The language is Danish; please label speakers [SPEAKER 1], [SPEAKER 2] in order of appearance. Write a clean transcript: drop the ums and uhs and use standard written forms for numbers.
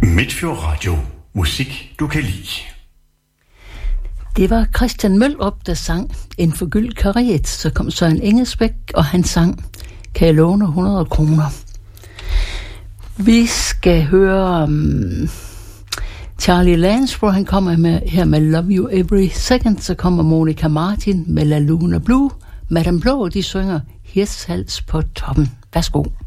[SPEAKER 1] Midtfjord Radio. Musik, du kan lide.
[SPEAKER 2] Det var Christian Møllerup, der sang En forgyldt karet. Så kom Søren Engelsbæk, og han sang Kan jeg låne 100 kroner. Vi skal høre Charlie Lansborough, han kommer med Love You Every Second. Så kommer Monica Martin med La Luna Blue. Madame Blå, de synger Hirtshals på toppen. Værsgo.